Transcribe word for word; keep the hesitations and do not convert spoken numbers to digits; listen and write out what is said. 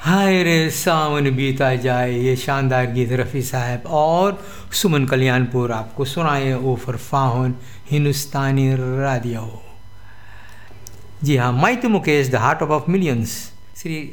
हाय रे सावन बीता जाए, ये शानदार गीत रफ़ी साहब और सुमन कल्याणपुर आपको सुनाए ओफर फाहुन हिंदुस्तानी रेडियो। जी हाँ, might Mukesh the heart of millions. Shri